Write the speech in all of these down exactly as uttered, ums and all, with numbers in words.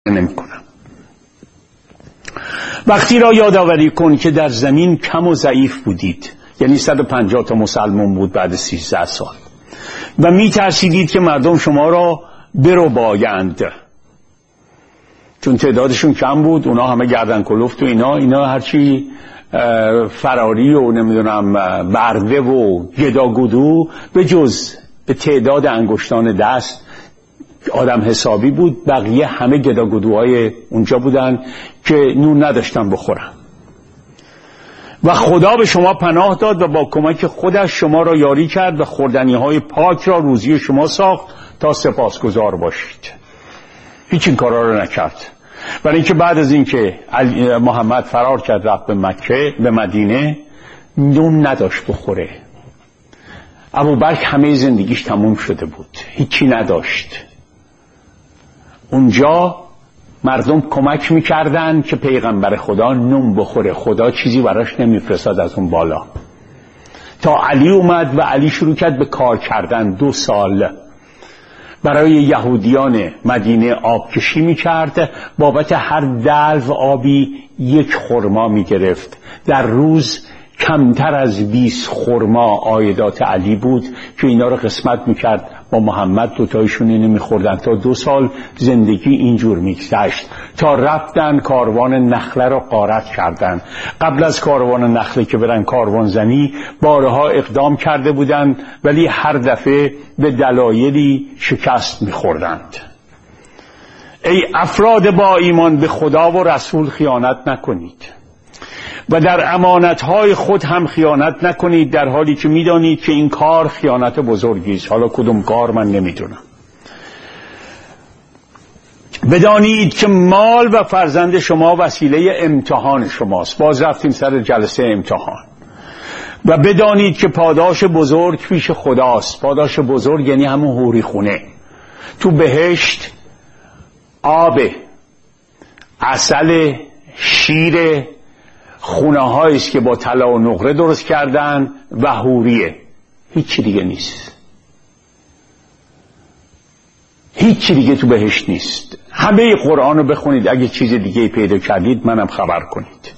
نمی کنم. وقتی را یادآوری کن که در زمین کم و ضعیف بودید، یعنی صد و پنجاه تا مسلمان بود بعد سیزده سال، و می ترسیدید که مردم شما را برو بایند، چون تعدادشون کم بود، اونا همه گردن کلفت و اینا اینا هرچی فراری و نمیدونم برده و گداگودو به جز به تعداد انگشتان دست آدم حسابی بود، بقیه همه گداگودوهای اونجا بودن که نون نداشتن بخورن. و خدا به شما پناه داد و با کمک خودش شما را یاری کرد و خوردنی های پاک را روزی شما ساخت تا سپاسگزار باشید. هیچ این کارا رو نکرد، برای اینکه بعد از اینکه محمد فرار کرد رفت به مکه، به مدینه، نون نداشت بخوره. ابوبکر همه زندگیش تموم شده بود، هیچی نداشت. اونجا مردم کمک میکردن که پیغمبر خدا نون بخوره، خدا چیزی براش نمیفرستاد از اون بالا، تا علی اومد و علی شروع کرد به کار کردن. دو سال برای یهودیان مدینه آب کشی میکرد، بابت هر دلو آبی یک خرما میگرفت. در روز کمتر از بیست خرما عایدات علی بود که اینا رو قسمت میکرد با محمد، دوتایشون اینو میخوردن. تا دو سال زندگی اینجور میگذشت تا رفتن کاروان نخله رو غارت کردن. قبل از کاروان نخله که برن کاروان زنی، بارها اقدام کرده بودن ولی هر دفعه به دلایلی شکست میخوردند. ای افراد با ایمان، به خدا و رسول خیانت نکنید و در امانتهای خود هم خیانت نکنید، در حالی که میدانید که این کار خیانت بزرگی است. حالا کدوم کار من نمیدونم. بدانید که مال و فرزند شما وسیله امتحان شماست. باز رفتیم سر جلسه امتحان. و بدانید که پاداش بزرگ پیش خداست. پاداش بزرگ یعنی همون حوری خونه. تو بهشت آب، عسل، شیر، خونه هاییست که با طلا و نقره درست کردن و حوریه، هیچی دیگه نیست. هیچی دیگه تو بهشت نیست. همه قرآن رو بخونید، اگه چیز دیگه پیدا کردید منم خبر کنید.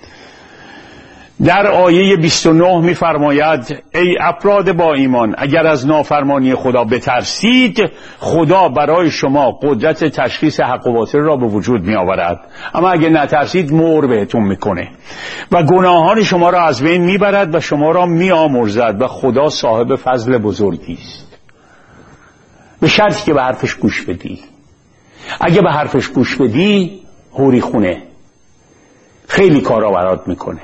در آیه بیست و نه می‌فرماید ای افراد با ایمان، اگر از نافرمانی خدا بترسید، خدا برای شما قدرت تشخیص حق و باطل را به وجود می آورد. اما اگر نترسید مهر بهتون میکنه و گناهان شما را از بین میبرد و شما را میآمرزد و خدا صاحب فضل بزرگی است، به شرطی که به حرفش گوش بدی. اگه به حرفش گوش بدی، حوری خونه، خیلی کارا برات میکنه.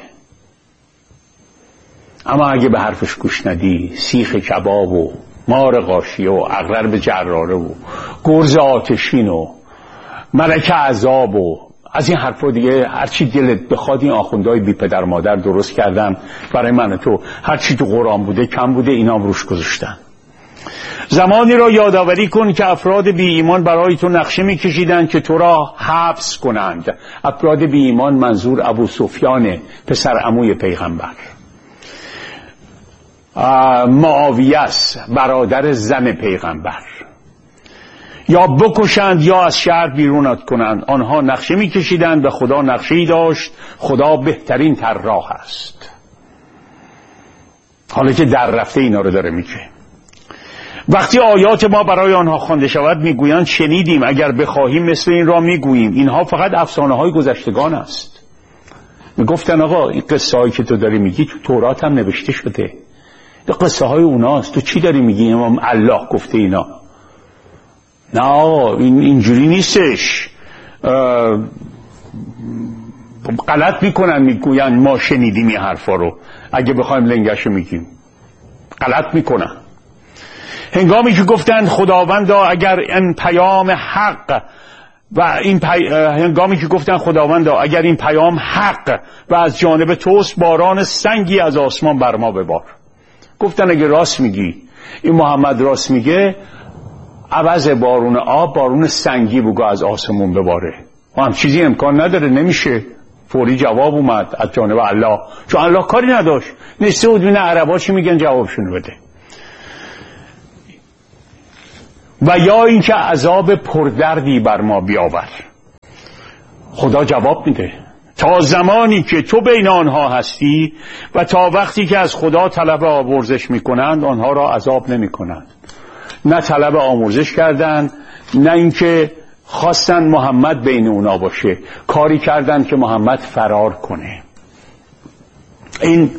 اما اگه به حرفش گوش ندی، سیخ کباب و مار غاشیه و عقرب جراره و گرز آتشین و ملک عذاب و از این حرفا دیگه هرچی دلت بخواد، این آخوندهای بی پدر مادر درست کردن برای من و تو. هرچی تو قرآن بوده کم بوده، اینا هم روش گذاشتن. زمانی را یادآوری کن که افراد بی ایمان برای تو نقشه می کشیدن که تو را حبس کنند. افراد بی ایمان منظور ابو سفیان پسر عموی پیغمبر، معاویه است برادر زن پیغمبر، یا بکشند یا از شهر بیرونت کنند. آنها نقشه می کشیدند و خدا نقشه‌ای داشت. خدا بهترین طراح است. حالا که در رفته اینا رو داره میگه. وقتی آیات ما برای آنها خوانده شود میگویند شنیدیم، اگر بخواهیم مثل این را میگوییم. اینها فقط افسانه های گذشتگان است. میگفتن آقا این قصه هایی که تو داری میگی تو تورات هم نوشته شده، این قصه های اوناست، تو چی داری میگی؟ امام الله گفته اینا. نه این اینجوری نیستش. غلط میکنن، میگوین ما شنیدیم این حرفا رو، اگه بخوایم لنگش میگیم غلط میکنن. هنگامی که گفتند خداوندا اگر این پیام حق و این پی... هنگامی که گفتن خداوندا اگر این پیام حق و از جانب توست، باران سنگی از آسمان بر ما ببار. گفتن اگه راست میگی، این محمد راست میگه، عوض بارون آب بارون سنگی بگو از آسمون بباره. و هم چیزی امکان نداره، نمیشه. فوری جواب اومد از جانب الله، چون الله کاری نداشت، نشسته بود ببینه عربا چی میگن جوابشون بده. و یا اینکه عذاب پردردی بر ما بیاور. خدا جواب میده تا زمانی که تو بین آنها هستی و تا وقتی که از خدا طلب آمرزش میکنند آنها را عذاب نمیکنند. نه طلب آمرزش کردند، نه اینکه خواستن محمد بین اونا باشه، کاری کردند که محمد فرار کنه. این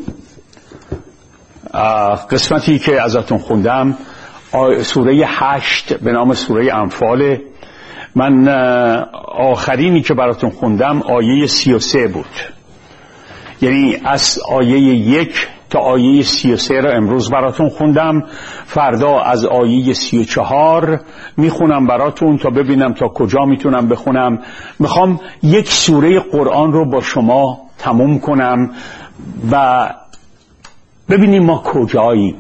قسمتی که ازتون خوندم سوره هشت به نام سوره انفال. من آخرینی که براتون خوندم آیه سی و سه بود، یعنی از آیه یک تا آیه سی و سه را امروز براتون خوندم. فردا از آیه سی و چهار میخونم براتون تا ببینم تا کجا میتونم بخونم. میخوام یک سوره قرآن رو با شما تموم کنم و ببینیم ما کجاییم،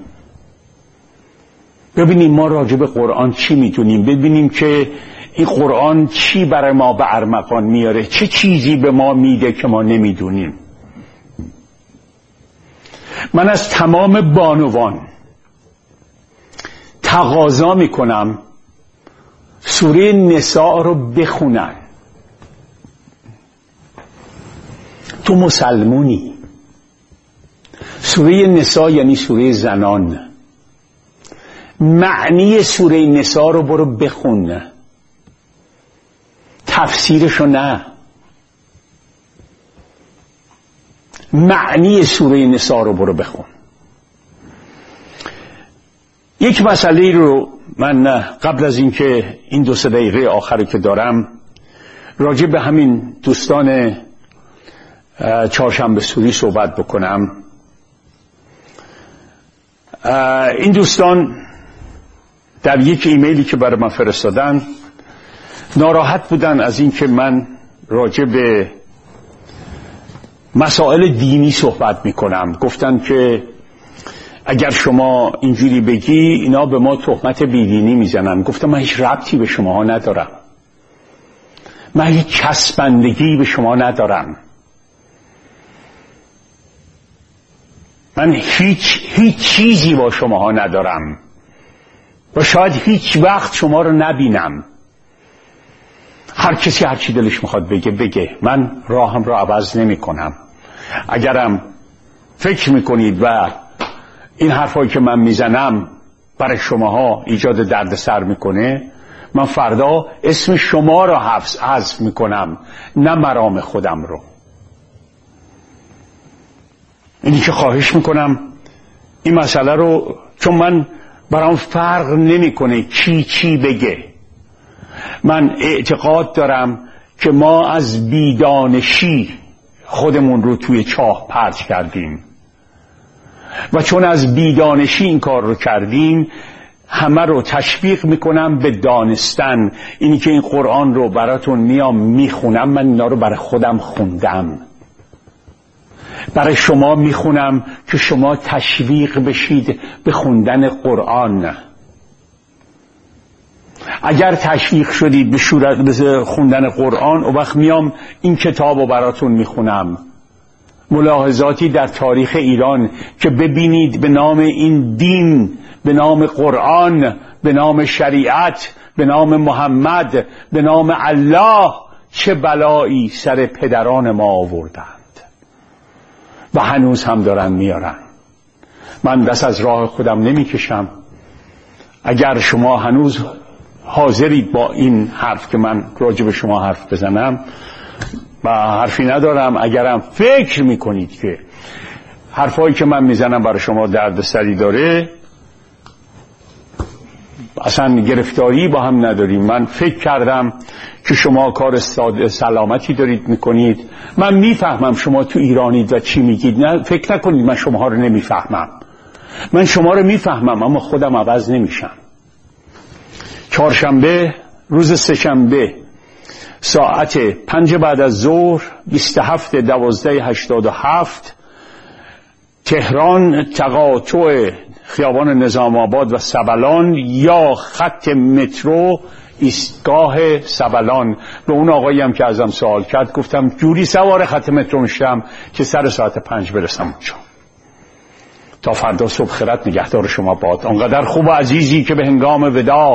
ببینیم ما راجع به قرآن چی میتونیم، ببینیم که این قرآن چی برای ما به ارمغان میاره، چه چیزی به ما میده که ما نمیدونیم. من از تمام بانوان تقاضا میکنم سوره نساء رو بخونن. تو مسلمونی. سوره نساء یعنی سوره زنان. معنی سوره نساء رو برو بخون، تفسیرشو نه. معنی سوره نساء رو برو بخون. یک مسئله رو من قبل از اینکه این دو سه دقیقه آخری که دارم راجع به همین دوستان چهارشنبه سوری صحبت بکنم. این دوستان در یک ایمیلی که برای من فرستادن ناراحت بودن از اینکه من راجع به مسائل دینی صحبت میکنم. گفتن که اگر شما اینجوری بگی اینا به ما تهمت بیدینی میزنن. گفتم من هیچ ربطی به شما ندارم، من هیچ چسبندگی به شما ندارم، من هیچ هیچ چیزی با شما ندارم و شاید هیچ وقت شما رو نبینم. هر کسی هر چی دلش میخواد بگه بگه، من راهم رو عوض نمی کنم. اگرم فکر میکنید و این حرفایی که من میزنم برای شماها ایجاد درد سر میکنه، من فردا اسم شما رو حذف میکنم نه مرام خودم رو. اینی که خواهش میکنم این مسئله رو، چون من برام فرق نمیکنه کی چی بگه. من اعتقاد دارم که ما از بیدانشی خودمون رو توی چاه پرت کردیم و چون از بیدانشی این کار رو کردیم همه رو تشویق میکنم به دانستن. اینی که این قرآن رو براتون میام میخونم، من اینا رو برای خودم خوندم، برای شما میخونم که شما تشویق بشید به خوندن قرآن. اگر تشویق شدید به خوندن قرآن، اون وقت میام این کتاب رو براتون میخونم، ملاحظاتی در تاریخ ایران که ببینید به نام این دین، به نام قرآن، به نام شریعت، به نام محمد، به نام الله چه بلایی سر پدران ما آوردند و هنوز هم دارن میارن. من دست از راه خودم نمیکشم. اگر شما هنوز حاضرید با این حرف که من راجع به شما حرف بزنم، و حرفی ندارم. اگرم فکر میکنید که حرفایی که من میزنم برای شما درد سری داره، اصلا گرفتاری با هم نداریم. من فکر کردم که شما کار سلامتی دارید میکنید. من میفهمم شما تو ایرانید و چی میگید. نه فکر نکنید من شما رو نمیفهمم. من شما رو میفهمم اما خودم عوض نمیشم. چهارشنبه روز سه‌شنبه ساعت پنج بعد از ظهر بیست و هفت دوازده هشتاد و هفت تهران، تقاطع خیابان نظام آباد و سبلان یا خط مترو ایستگاه سبلان. به اون آقایی هم که ازم سوال کرد گفتم جوری سوار خط مترو میشم که سر ساعت پنج برسم اونجا. تا فردا صبح خیرت نگهدار شما باد. آنقدر خوب و عزیزی که به هنگام ودا، حیف نماید که تو را دست خدا بس.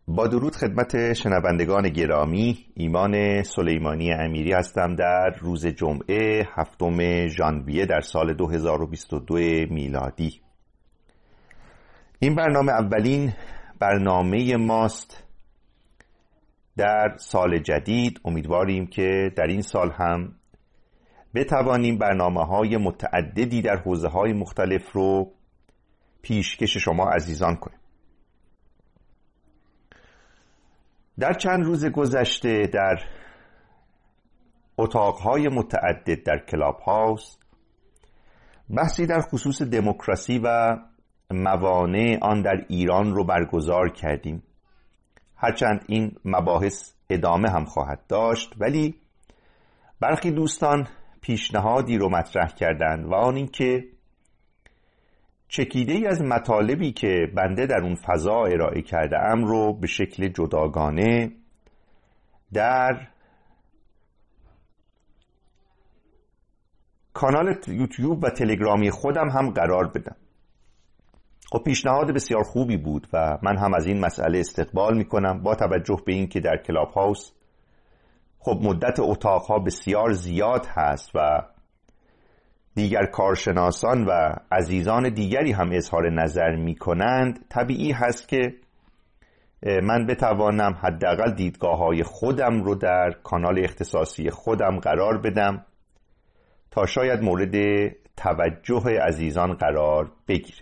با درود خدمت شنوندگان گرامی، ایمان سلیمانی امیری هستم. در روز جمعه هفتم ژانویه در سال دو هزار و بیست و دو میلادی. این برنامه اولین برنامه ماست در سال جدید. امیدواریم که در این سال هم بتوانیم برنامه‌های متعددی در حوزه‌های مختلف رو پیشکش شما عزیزان کنیم. در چند روز گذشته در اتاقهای متعدد در کلاب هاوس بحثی در خصوص دموکراسی و موانع آن در ایران رو برگزار کردیم. هرچند این مباحث ادامه هم خواهد داشت، ولی برخی دوستان پیشنهادی رو مطرح کردند و آن این که چکیده ای از مطالبی که بنده در اون فضا ارائه کرده ام رو به شکل جداگانه در کانال یوتیوب و تلگرامی خودم هم قرار بدم. خب پیشنهاد بسیار خوبی بود و من هم از این مسئله استقبال میکنم، با توجه به این که در کلاب هاوس خب مدت اتاقها بسیار زیاد هست و دیگر کارشناسان و عزیزان دیگری هم اظهار نظر می کنند. طبیعی هست که من بتوانم حداقل دیدگاه‌های خودم رو در کانال اختصاصی خودم قرار بدم تا شاید مورد توجه عزیزان قرار بگیره.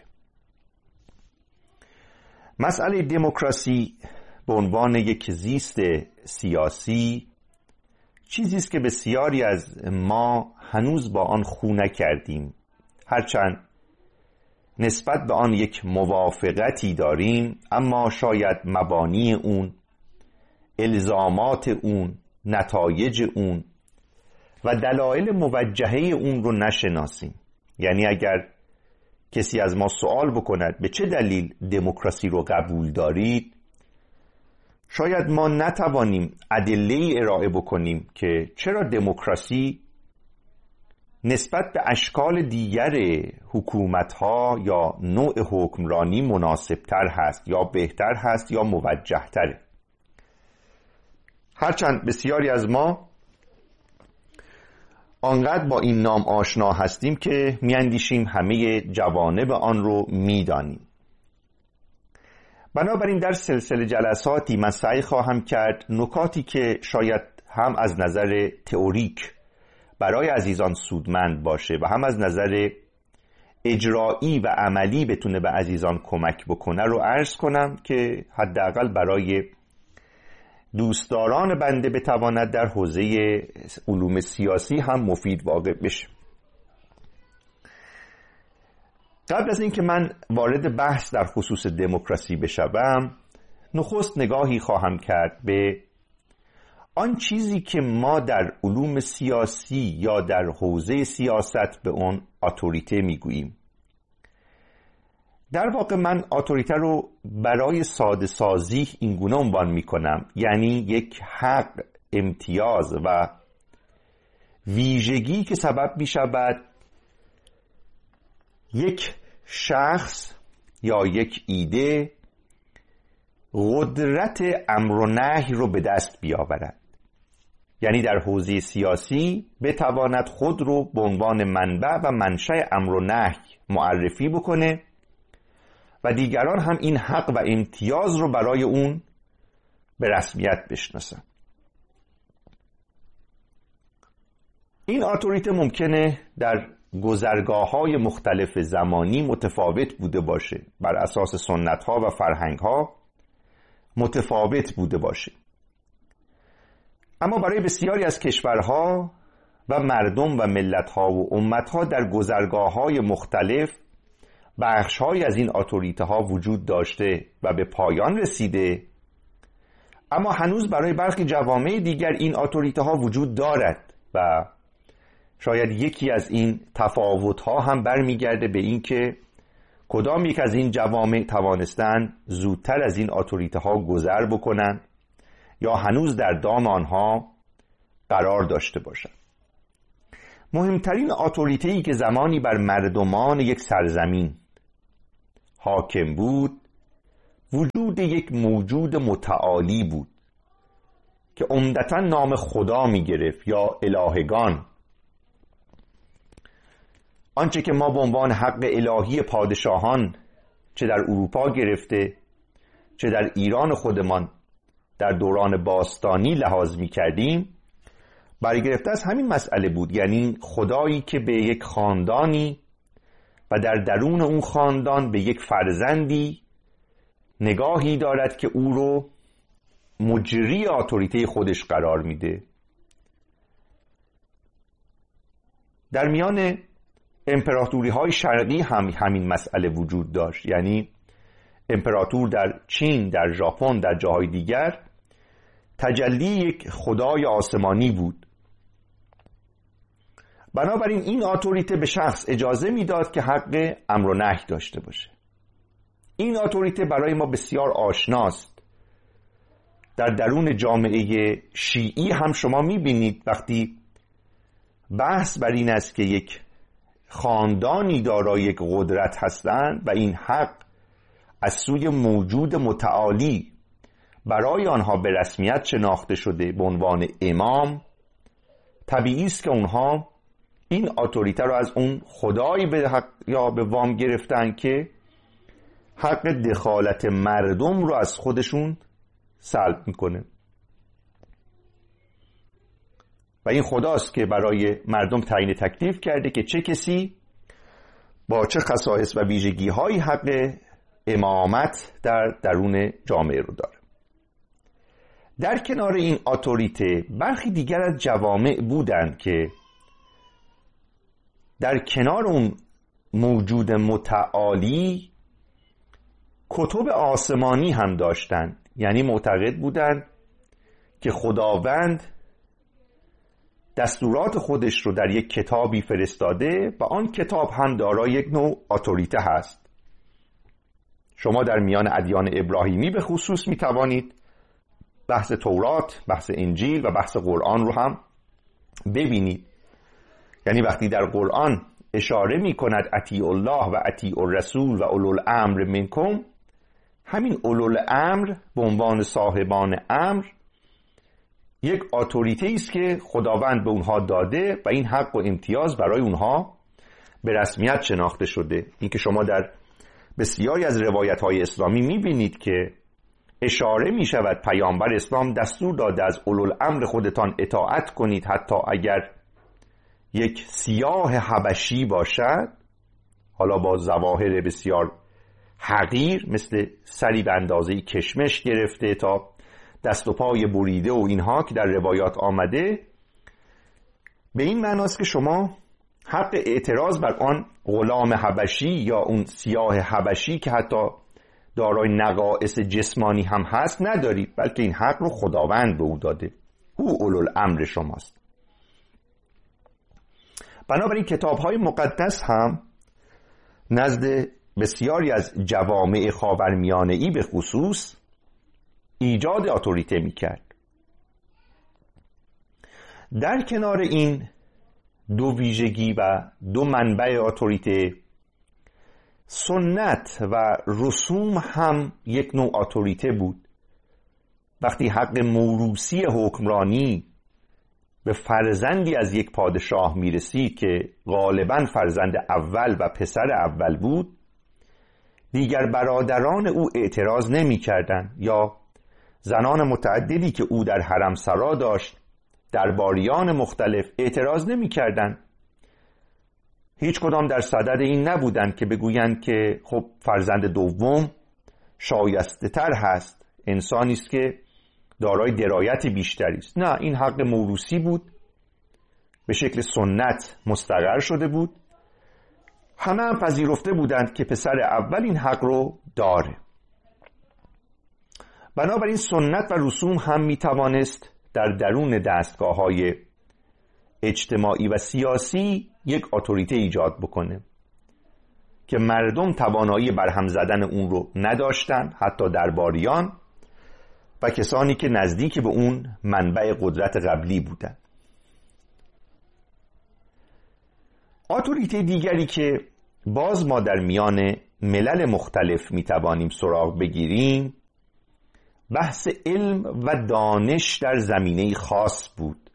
مسئله دموکراسی به عنوان یک زیست سیاسی چیزی است که بسیاری از ما هنوز با آن خو نکردیم، هرچند نسبت به آن یک موافقتی داریم، اما شاید مبانی اون، الزامات اون، نتایج اون و دلایل موجهه اون رو نشناسیم. یعنی اگر کسی از ما سوال بکند به چه دلیل دموکراسی رو قبول دارید، شاید ما نتوانیم ادله‌ای ارائه بکنیم که چرا دموکراسی نسبت به اشکال دیگر حکومت‌ها یا نوع حکمرانی مناسبتر هست یا بهتر هست یا موجه‌تره. هرچند بسیاری از ما آنقدر با این نام آشنا هستیم که میاندیشیم همه جوانب آن رو میدانیم. بنابراین در سلسله جلساتی من سعی خواهم کرد نکاتی که شاید هم از نظر تئوریک برای عزیزان سودمند باشه و هم از نظر اجرایی و عملی بتونه به عزیزان کمک بکنه رو عرض کنم که حداقل برای دوستداران بنده بتواند در حوزه علوم سیاسی هم مفید واقع بشه. قبل از اینکه من وارد بحث در خصوص دموکراسی بشوم، نخست نگاهی خواهم کرد به آن چیزی که ما در علوم سیاسی یا در حوزه سیاست به اون اتوریته میگوییم. در واقع من اتوریته رو برای ساده سازی این گونه عنوان میکنم، یعنی یک حق، امتیاز و ویژگی که سبب میشود یک شخص یا یک ایده قدرت امر و نهی رو به دست بیاورد. یعنی در حوزه سیاسی بتواند خود رو به عنوان منبع و منشأ امر و نهی معرفی بکنه و دیگران هم این حق و امتیاز رو برای اون به رسمیت بشناسن. این اتوریته ممکنه در گذرگاه‌های مختلف زمانی متفاوت بوده باشه، بر اساس سنت‌ها و فرهنگ‌ها متفاوت بوده باشه، اما برای بسیاری از کشورها و مردم و ملت‌ها و امت‌ها در گذرگاه‌های مختلف بخش‌هایی از این اتوریته‌ها وجود داشته و به پایان رسیده، اما هنوز برای برخی جوامع دیگر این اتوریته‌ها وجود دارد و شاید یکی از این تفاوت‌ها هم برمیگرده به این که کدام یک از این جوامع توانستن زودتر از این اتوریته‌ها گذر بکنن یا هنوز در دام آنها قرار داشته باشند. مهمترین اتوریته‌ای که زمانی بر مردمان یک سرزمین حاکم بود وجود یک موجود متعالی بود که عمدتاً نام خدا می گرفت یا الهگان. آنچه که ما به عنوان حق الهی پادشاهان چه در اروپا گرفته چه در ایران خودمان در دوران باستانی لحاظ می کردیم برگرفته از همین مسئله بود، یعنی خدایی که به یک خاندانی و در درون اون خاندان به یک فرزندی نگاهی دارد که او رو مجری اتوریته خودش قرار میده. در میان امپراتوری های شرقی هم همین مسئله وجود داشت، یعنی امپراتور در چین، در ژاپن، در جاهای دیگر تجلی یک خدای آسمانی بود. بنابراین این اتوریته به شخص اجازه میداد که حق امر و نهی داشته باشه. این اتوریته برای ما بسیار آشناست. در درون جامعه شیعی هم شما میبینید وقتی بحث بر این است که یک خاندانی دارای یک قدرت هستند و این حق از سوی موجود متعالی برای آنها به رسمیت شناخته شده به عنوان امام، طبیعی است که اونها این اتوریته رو از اون خدایی به حق یا به وام گرفتن که حق دخالت مردم رو از خودشون سلب میکنه. و این خداست که برای مردم تعیین تکلیف کرده که چه کسی با چه خصائص و ویژگی های حق امامت در درون جامعه رو داره. در کنار این اتوریته برخی دیگر از جوامع بودند که در کنار اون موجود متعالی کتب آسمانی هم داشتند، یعنی معتقد بودند که خداوند دستورات خودش رو در یک کتابی فرستاده و آن کتاب هم دارای یک نوع اتوریته هست. شما در میان ادیان ابراهیمی به خصوص می توانید بحث تورات، بحث انجیل و بحث قرآن رو هم ببینید. یعنی وقتی در قرآن اشاره می کند اطیعوا الله و اطیعوا الرسول و اولو الامر منکم، همین اولو الامر به عنوان صاحبان امر یک اتوریته است که خداوند به اونها داده و این حق و امتیاز برای اونها به رسمیت شناخته شده. این که شما در بسیاری از روایت‌های اسلامی می‌بینید که اشاره می‌شود پیامبر اسلام دستور داده از اولوالامر خودتان اطاعت کنید حتی اگر یک سیاه حبشی باشد، حالا با ظواهر بسیار حقیر مثل سری به اندازه کشمش گرفته تا دست و پای بریده و اینها که در روایات آمده، به این معناست که شما حق اعتراض بر آن غلام حبشی یا اون سیاه حبشی که حتی دارای نقائص جسمانی هم هست ندارید، بلکه این حق رو خداوند به او داده، او اولوالامر شماست. بنابراین کتاب‌های مقدس هم نزد بسیاری از جوامع خاورمیانه‌ای به خصوص ایجاد اتوریته می‌کرد. در کنار این دو ویژگی و دو منبع اتوریته، سنت و رسوم هم یک نوع اتوریته بود. وقتی حق موروثی حکمرانی به فرزندی از یک پادشاه میرسید که غالباً فرزند اول و پسر اول بود، دیگر برادران او اعتراض نمی کردن یا زنان متعددی که او در حرم سرا داشت، درباریان مختلف اعتراض نمی کردن. هیچ کدام در صدد این نبودند که بگویند که خب فرزند دوم شایسته تر هست، انسانی است که دارای درایت بیشتری است. نه، این حق موروثی بود، به شکل سنت مستقر شده بود. همه هم پذیرفته بودند که پسر اول این حق رو داره. بنابراین سنت و رسوم هم می توانست در درون دستگاه‌های اجتماعی و سیاسی یک اتوریته ایجاد بکنه که مردم توانایی برهم زدن اون رو نداشتن، حتی درباریان و کسانی که نزدیک به اون منبع قدرت قبلی بودن. اتوریته دیگری که باز ما در میان ملل مختلف میتوانیم سراغ بگیریم بحث علم و دانش در زمینه خاص بود.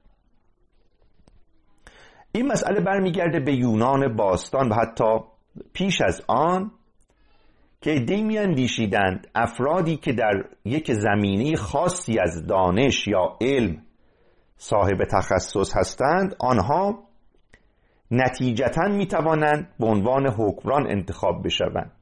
این مسئله برمیگرده به یونان باستان و حتی پیش از آن که عده‌ای می‌اندیشیدند افرادی که در یک زمینه خاصی از دانش یا علم صاحب تخصص هستند آنها نتیجتاً می‌توانند به عنوان حکمران انتخاب بشوند.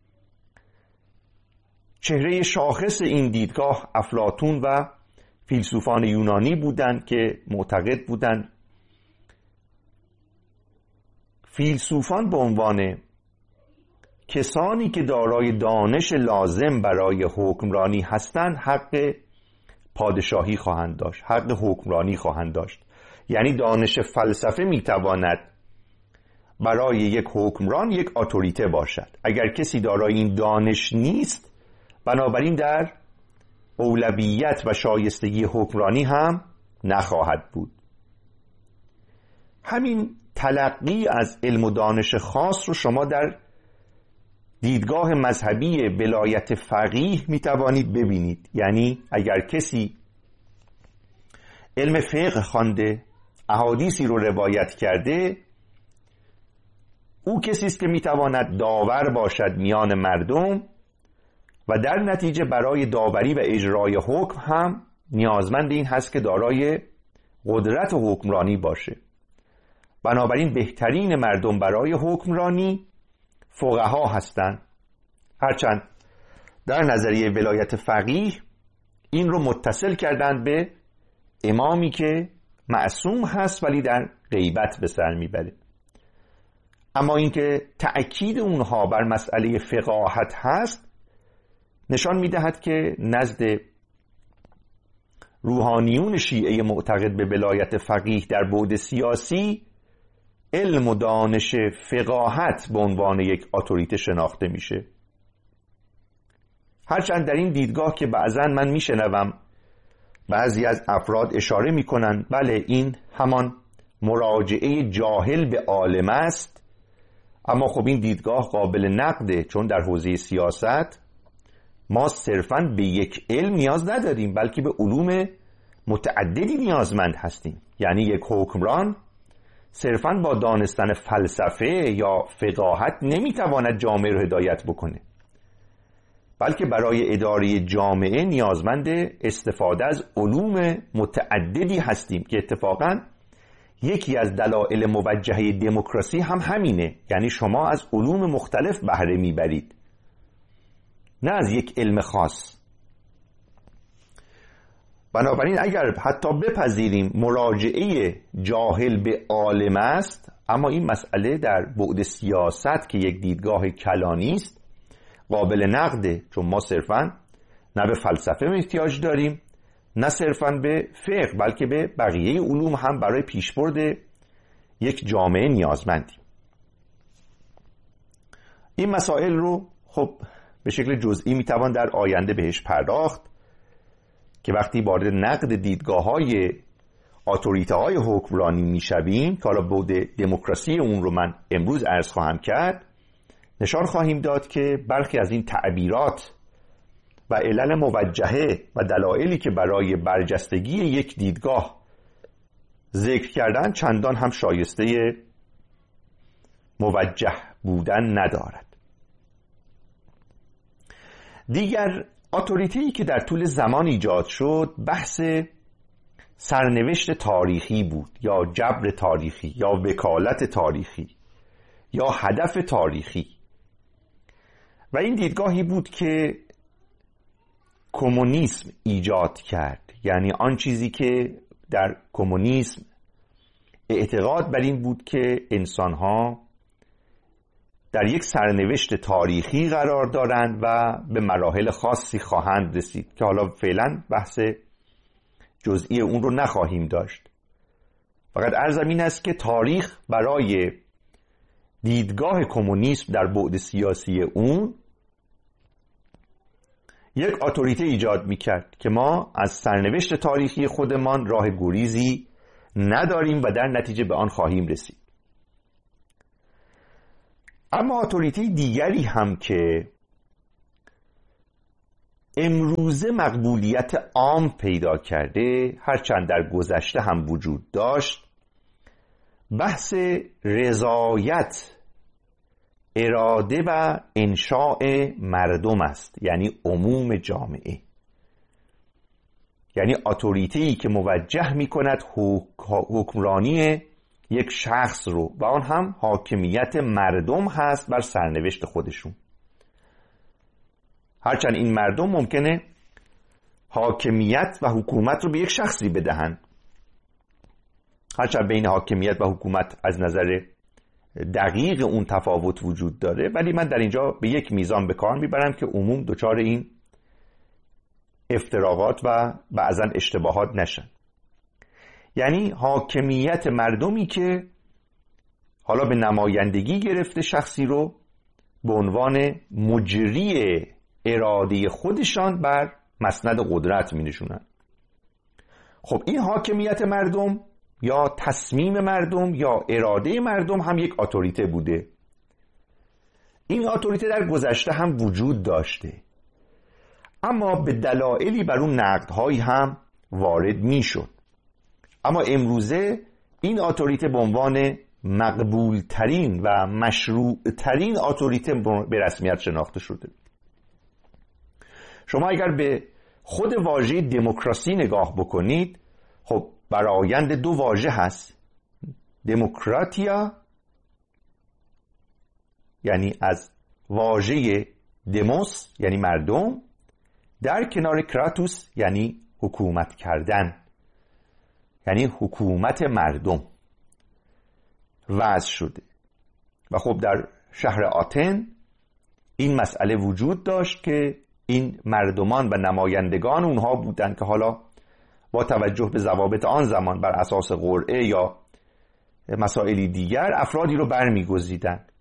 چهره شاخص این دیدگاه افلاطون و فیلسوفان یونانی بودند که معتقد بودند فیلسوفان به عنوان کسانی که دارای دانش لازم برای حکمرانی هستند حق پادشاهی خواهند داشت، حق حکمرانی خواهند داشت. یعنی دانش فلسفه میتواند برای یک حکمران یک اتوریته باشد. اگر کسی دارای این دانش نیست بنابراین در اولویت و شایستگی حکمرانی هم نخواهد بود. همین تلقی از علم و دانش خاص رو شما در دیدگاه مذهبی ولایت فقیه می توانید ببینید. یعنی اگر کسی علم فقه خوانده، احادیثی رو روایت کرده، او کسی است که می تواند داور باشد میان مردم و در نتیجه برای داوری و اجرای حکم هم نیازمند این هست که دارای قدرت و حکمرانی باشه. بنابراین بهترین مردم برای حکمرانی فقها هستند. هرچند در نظریه ولایت فقیه این رو متصل کردند به امامی که معصوم هست ولی در غیبت به سر میبره. اما اینکه تأکید اونها بر مسئله فقاهت هست نشان میدهد که نزد روحانیون شیعه معتقد به ولایت فقیه در بعد سیاسی علم و دانش فقاهت به عنوان یک اتوریته شناخته میشه. هرچند در این دیدگاه که بعضا من میشنوم بعضی از افراد اشاره میکنن بله این همان مراجعه جاهل به عالم است، اما خب این دیدگاه قابل نقده، چون در حوزه سیاست ما صرفاً به یک علم نیاز نداریم بلکه به علوم متعددی نیازمند هستیم. یعنی یک حکمران صرفاً با دانستن فلسفه یا فقاهت نمیتواند جامعه رو هدایت بکنه، بلکه برای اداره جامعه نیازمند استفاده از علوم متعددی هستیم که اتفاقاً یکی از دلایل موجهه دموکراسی هم همینه. یعنی شما از علوم مختلف بهره میبرید نه از یک علم خاص. بنابراین اگر حتی بپذیریم مراجعه جاهل به عالم است، اما این مسئله در بعد سیاست که یک دیدگاه کلانی است قابل نقده، چون ما صرفاً نه به فلسفه احتیاج داریم نه صرفاً به فقه بلکه به بقیه علوم هم برای پیشبرد یک جامعه نیازمندیم. این مسائل رو خب به شکل جزئی میتوان در آینده بهش پرداخت که وقتی وارد نقد دیدگاه‌های اتوریته‌های حکمرانی میشویم که حالا بعد دموکراسی اون رو من امروز عرض خواهم کرد، نشان خواهیم داد که برخی از این تعبیرات و علل موجهه و دلایلی که برای برجستگی یک دیدگاه ذکر کردن چندان هم شایسته موجه بودن ندارد. دیگر اتوریته‌ای که در طول زمان ایجاد شد بحث سرنوشت تاریخی بود یا جبر تاریخی یا وکالت تاریخی یا هدف تاریخی، و این دیدگاهی بود که کمونیسم ایجاد کرد. یعنی آن چیزی که در کمونیسم اعتقاد بر این بود که انسان‌ها در یک سرنوشت تاریخی قرار دارند و به مراحل خاصی خواهند رسید که حالا فعلا بحث جزئی اون رو نخواهیم داشت. فقط عرضم این است که تاریخ برای دیدگاه کمونیسم در بعد سیاسی اون یک اتوریته ایجاد میکرد که ما از سرنوشت تاریخی خودمان راه گریزی نداریم و در نتیجه به آن خواهیم رسید. اما اتوریته دیگری هم که امروزه مقبولیت عام پیدا کرده، هرچند در گذشته هم وجود داشت، بحث رضایت، اراده و انشاء مردم است، یعنی عموم جامعه. یعنی اتوریته‌ای که موجه می‌کند حکمرانی یک شخص رو و آن هم حاکمیت مردم هست بر سرنوشت خودشون. هرچند این مردم ممکنه حاکمیت و حکومت رو به یک شخصی بدهند، هرچند بین حاکمیت و حکومت از نظر دقیق اون تفاوت وجود داره، ولی من در اینجا به یک میزان به کار میبرم که عموم دچار این افتراقات و بعضا اشتباهات نشن. یعنی حاکمیت مردمی که حالا به نمایندگی گرفته شخصی رو به عنوان مجری اراده خودشان بر مسند قدرت می نشونن. خب این حاکمیت مردم یا تصمیم مردم یا اراده مردم هم یک اتوریته بوده. این اتوریته در گذشته هم وجود داشته، اما به دلایلی بر اون نقدهایی هم وارد می شد. اما امروزه این اتوریته به عنوان مقبول ترین و مشروع ترین اتوریته به رسمیت شناخته شده. شما اگر به خود واژه دموکراسی نگاه بکنید، خب برآیند دو واژه هست، دموکراتیا یعنی از واژه دموس یعنی مردم، در کنار کراتوس یعنی حکومت کردن، یعنی حکومت مردم وضع شده. و خب در شهر آتن این مسئله وجود داشت که این مردمان و نمایندگان اونها بودند که حالا با توجه به ضوابط آن زمان بر اساس قرعه یا مسائلی دیگر افرادی رو برمیگزیدند.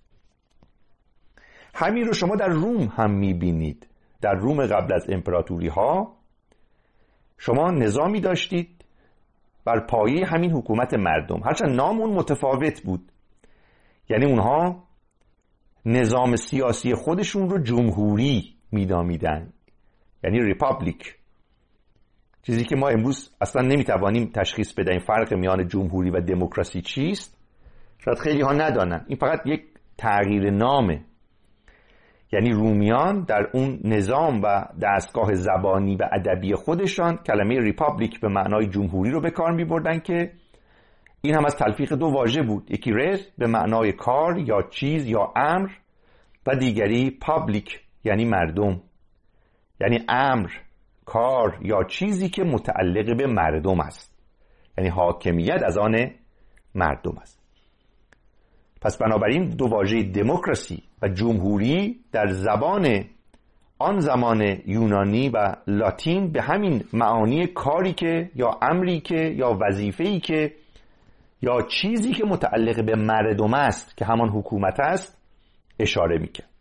همین رو شما در روم هم میبینید. در روم قبل از امپراتوری ها شما نظامی داشتید بر پایه همین حکومت مردم، هرچند نام اون متفاوت بود. یعنی اونها نظام سیاسی خودشون رو جمهوری می‌نامیدن، یعنی ریپابلیک، چیزی که ما امروز اصلا نمیتوانیم تشخیص بدهیم فرق میان جمهوری و دموکراسی چیست. شاید خیلی ها ندانن این فقط یک تغییر نامه. یعنی رومیان در اون نظام و دستگاه زبانی و ادبی خودشان کلمه ریپابلیک به معنای جمهوری رو به کار می‌بردن که این هم از تلفیق دو واژه بود، یکی ریز به معنای کار یا چیز یا امر و دیگری پابلیک یعنی مردم، یعنی امر، کار یا چیزی که متعلق به مردم است، یعنی حاکمیت از آن مردم است. پس بنابراین دو واژه دموکراسی و جمهوری در زبان آن زمان یونانی و لاتین به همین معانی کاری که یا امری که یا وظیفه‌ای که یا چیزی که متعلق به مردم است که همان حکومت است اشاره می‌کرد.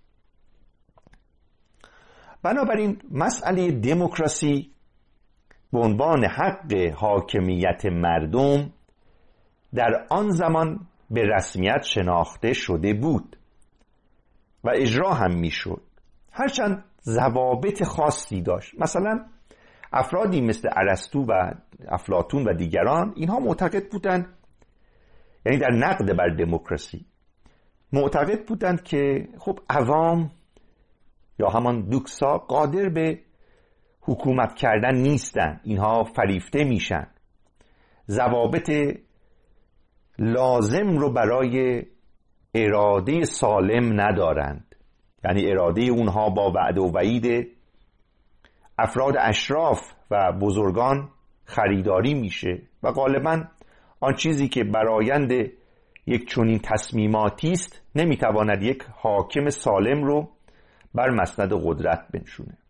بنابراین مسئله دموکراسی به عنوان حق حاکمیت مردم در آن زمان به رسمیت شناخته شده بود و اجرا هم میشد، هرچند ضوابط خاصی داشت. مثلا افرادی مثل ارسطو و افلاطون و دیگران اینها معتقد بودند، یعنی در نقد بر دموکراسی معتقد بودند که خب عوام یا همان دوکسا قادر به حکومت کردن نیستن، اینها فریفته میشن، ضوابط لازم رو برای اراده سالم ندارند. یعنی اراده اونها با وعده و وعید افراد اشراف و بزرگان خریداری میشه و غالباً آن چیزی که برآیند یک چنین تصمیماتی است نمیتواند یک حاکم سالم رو بر مسند قدرت بنشونه.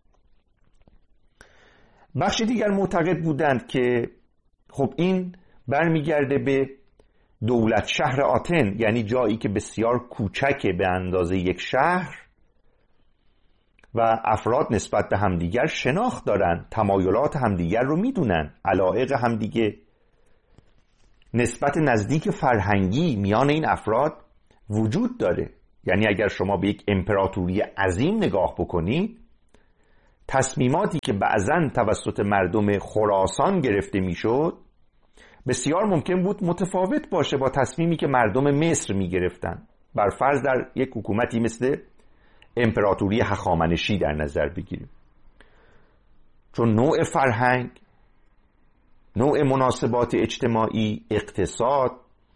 بخش دیگر معتقد بودند که خب این برمیگرده به دولت شهر آتن، یعنی جایی که بسیار کوچکه به اندازه یک شهر و افراد نسبت به همدیگر شناخت دارن، تمایلات همدیگر رو میدونن، علایق همدیگه، نسبت نزدیک فرهنگی میان این افراد وجود داره. یعنی اگر شما به یک امپراتوری عظیم نگاه بکنید، تصمیماتی که بعضاً توسط مردم خراسان گرفته میشد بسیار ممکن بود متفاوت باشه با تصمیمی که مردم مصر میگرفتن. بر فرض در یک حکومتی مثل امپراتوری هخامنشی در نظر بگیریم، چون نوع فرهنگ، نوع مناسبات اجتماعی، اقتصاد،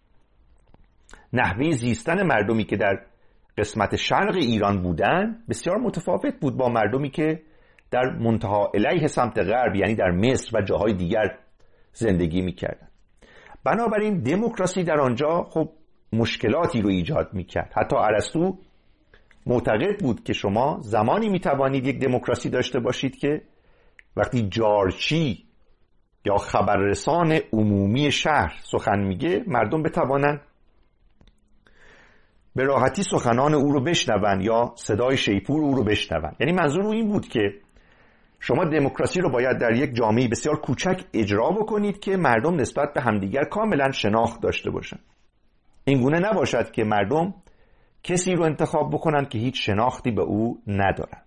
نحوه زیستن مردمی که در قسمت شرق ایران بودن بسیار متفاوت بود با مردمی که در منتهی الیه سمت غرب، یعنی در مصر و جاهای دیگر زندگی میکردن. بنابراین دموکراسی در آنجا خب مشکلاتی رو ایجاد میکرد. حتی ارسطو معتقد بود که شما زمانی میتوانید یک دموکراسی داشته باشید که وقتی جارچی یا خبررسان عمومی شهر سخن میگه، مردم بتوانند به راحتی سخنان او رو بشنون یا صدای شیپور او رو بشنون. یعنی منظور این بود که شما دموکراسی رو باید در یک جامعه بسیار کوچک اجرا بکنید که مردم نسبت به همدیگر کاملا شناخت داشته باشند. این گونه نباشد که مردم کسی رو انتخاب بکنند که هیچ شناختی به او ندارند.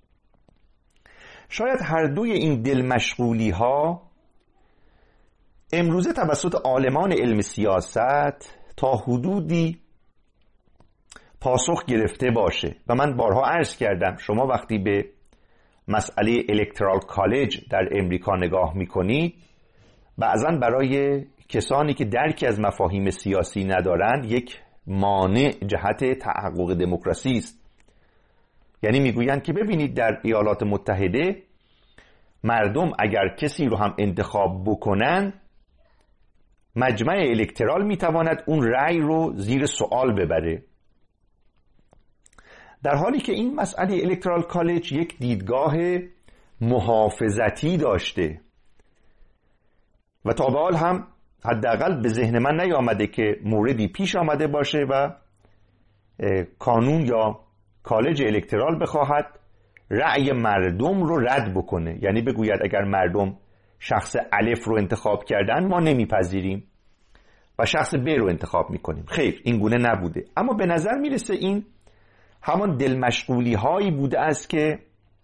شاید هر دوی این دل مشغولی ها امروزه توسط عالمان علم سیاست تا حدودی پاسخ گرفته باشه و من بارها عرض کردم شما وقتی به مسئله الکترال کالج در امریکا نگاه میکنید، بعضا برای کسانی که درکی از مفاهیم سیاسی ندارند یک مانع جهت تحقق دموکراسی است. یعنی میگویند که ببینید در ایالات متحده مردم اگر کسی رو هم انتخاب بکنن، مجمع الکترال میتواند اون رأی رو زیر سوال ببره، در حالی که این مسئله الکترال کالج یک دیدگاه محافظتی داشته و تا به حال هم حداقل به ذهن من نیامده که موردی پیش آمده باشه و کانون یا کالج الکترال بخواهد رأی مردم رو رد بکنه، یعنی بگوید اگر مردم شخص الف رو انتخاب کردن ما نمیپذیریم و شخص ب رو انتخاب میکنیم. خیر، این گونه نبوده. اما به نظر میرسه این همان دلمشغولی هایی بوده است که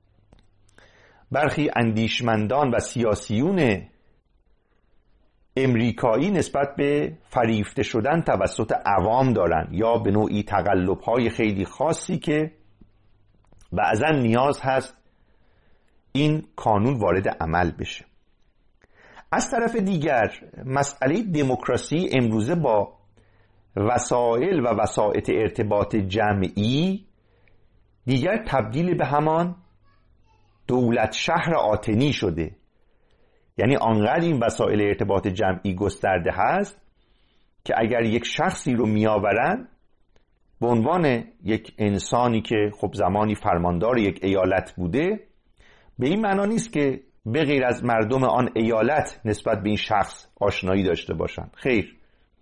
برخی اندیشمندان و سیاسیون امریکایی نسبت به فریفته شدن توسط عوام دارن، یا به نوعی تقلب های خیلی خاصی که بعضا نیاز هست این کانون وارد عمل بشه. از طرف دیگر مسئله دموکراسی امروزه با وسایل و وسایط ارتباط جمعی دیگر تبدیل به همان دولت شهر آتنی شده. یعنی آنقدر این وسایل ارتباط جمعی گسترده هست که اگر یک شخصی رو میآورن به عنوان یک انسانی که خب زمانی فرماندار یک ایالت بوده، به این معنا نیست که به غیر از مردم آن ایالت نسبت به این شخص آشنایی داشته باشن. خیر،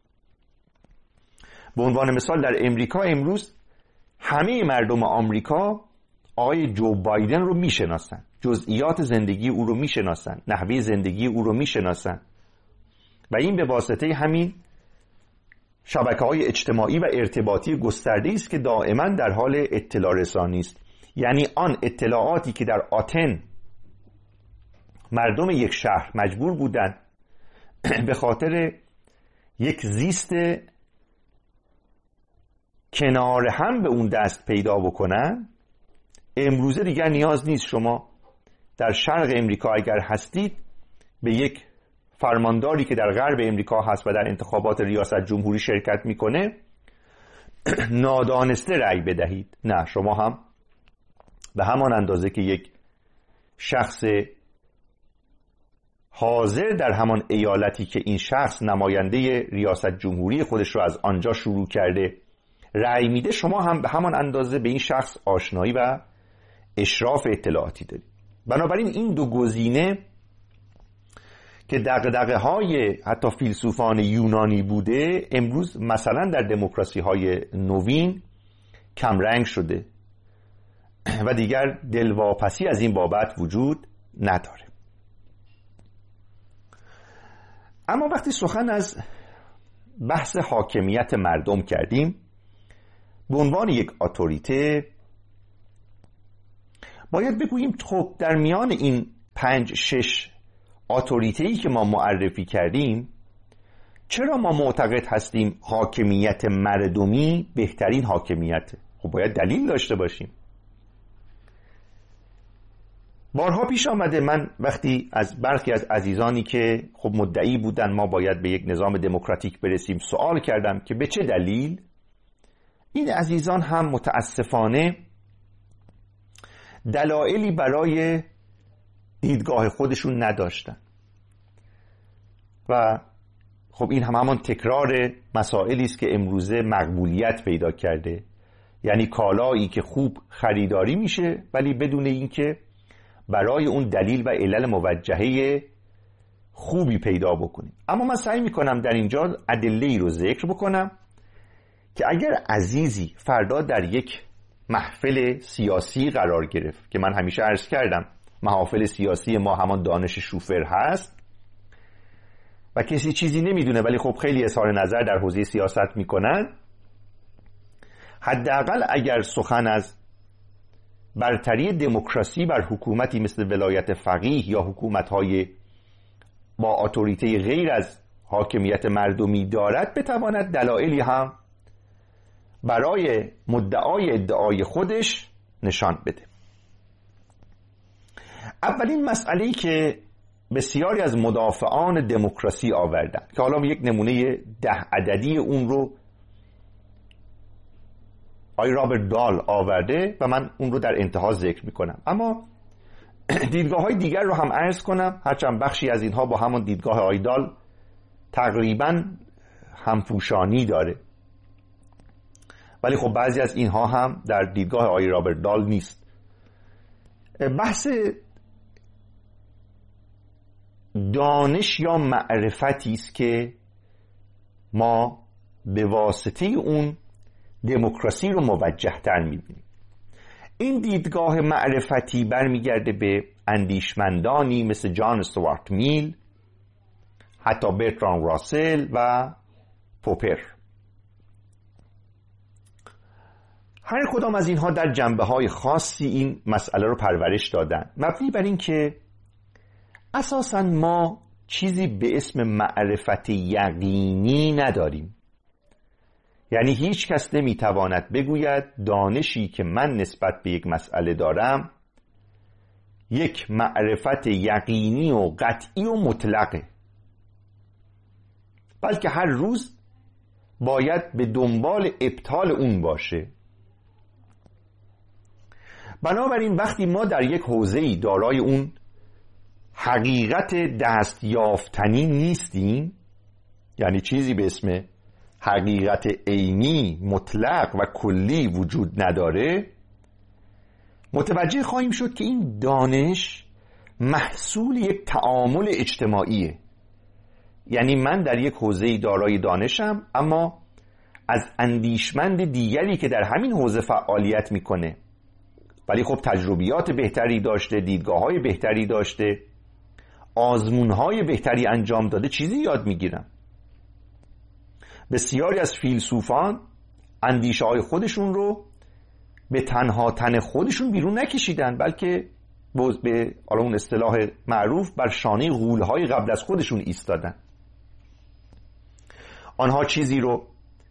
به عنوان مثال در امریکا امروز همه مردم آمریکا آقای جو بایدن رو میشناسن، جزئیات زندگی او رو میشناسن، نحوه زندگی او رو میشناسن و این به واسطه همین شبکه‌های اجتماعی و ارتباطی گسترده‌ای است که دائما در حال اطلاع رسانی است. یعنی آن اطلاعاتی که در آتن مردم یک شهر مجبور بودند به خاطر یک زیست کنار هم به اون دست پیدا بکنن، امروزه دیگر نیاز نیست شما در شرق امریکا اگر هستید به یک فرمانداری که در غرب امریکا هست و در انتخابات ریاست جمهوری شرکت میکنه نادانسته رأی بدهید. نه، شما هم به همان اندازه که یک شخص حاضر در همان ایالتی که این شخص نماینده ریاست جمهوری خودش رو از آنجا شروع کرده رأی میده، شما هم به همان اندازه به این شخص آشنایی و اشراف اطلاعاتی دارید. بنابراین این دو گزینه که دغدغه های حتی فیلسوفان یونانی بوده امروز مثلا در دموکراسی های نوین کمرنگ شده و دیگر دلواپسی از این بابت وجود نداره. اما وقتی سخن از بحث حاکمیت مردم کردیم، به عنوان یک اتوریته باید بگوییم خب در میان این پنج شش اتوریته‌ای که ما معرفی کردیم چرا ما معتقد هستیم حاکمیت مردمی بهترین حاکمیته؟ خب باید دلیل داشته باشیم. بارها پیش آمده من وقتی از برخی از عزیزانی که خب مدعی بودن ما باید به یک نظام دموکراتیک برسیم سوال کردم که به چه دلیل؟ این عزیزان هم متاسفانه دلایلی برای دیدگاه خودشون نداشتن و خب این هم همان تکرار مسائلی است که امروزه مقبولیت پیدا کرده، یعنی کالایی که خوب خریداری میشه ولی بدون اینکه برای اون دلیل و علل موجهه خوبی پیدا بکنیم. اما من سعی میکنم در اینجا ادله‌ای رو ذکر بکنم که اگر عزیزی فردا در یک محفل سیاسی قرار گرفت که من همیشه عرض کردم محافل سیاسی ما همان دانش شوفر هست و کسی چیزی نمیدونه ولی خب خیلی اظهار نظر در حوزه سیاست میکنن، حداقل اگر سخن از برتری دموکراسی بر حکومتی مثل ولایت فقیه یا حکومت‌های با اتوریته غیر از حاکمیت مردمی دارد بتواند دلایلی هم برای مدعای ادعای خودش نشان بده. اولین مسئله‌ای که بسیاری از مدافعان دموکراسی آوردن که حالا یک نمونه ده عددی اون رو آقای رابرت دال آورده و من اون رو در انتها ذکر میکنم، اما دیدگاه های دیگر رو هم عرض کنم، هرچند بخشی از اینها با همون دیدگاه آقای دال تقریبا همپوشانی داره ولی خب بعضی از اینها هم در دیدگاه آقای رابرت دال نیست. بحث دانش یا معرفتی است که ما به واسطه اون دموکراسی رو موجه تر می‌بینیم. این دیدگاه معرفتی برمیگرده به اندیشمندانی مثل جان استوارت میل، حتی برتراند راسل و پوپر. هر کدام از اینها در جنبه‌های خاصی این مسئله رو پرورش دادن، مبنی بر این که اساساً ما چیزی به اسم معرفت یقینی نداریم. یعنی هیچ کس نمیتواند بگوید دانشی که من نسبت به یک مسئله دارم یک معرفت یقینی و قطعی و مطلقه، بلکه هر روز باید به دنبال ابطال اون باشه. بنابراین وقتی ما در یک حوزه‌ای دارای اون حقیقت دستیافتنی نیستیم، یعنی چیزی به اسم حقیقت عینی مطلق و کلی وجود نداره، متوجه خواهیم شد که این دانش محصول یک تعامل اجتماعیه. یعنی من در یک حوزه‌ای دارای دانشم اما از اندیشمند دیگری که در همین حوزه فعالیت میکنه ولی خب تجربیات بهتری داشته، دیدگاه‌های بهتری داشته، آزمون‌های بهتری انجام داده، چیزی یاد میگیرم. بسیاری از فیلسوفان اندیشه‌های خودشون رو به تنها تن خودشون بیرون نکشیدن، بلکه به حالا اون اصطلاح معروف بر شانه غول‌های قبل از خودشون ایستادن. آنها چیزی رو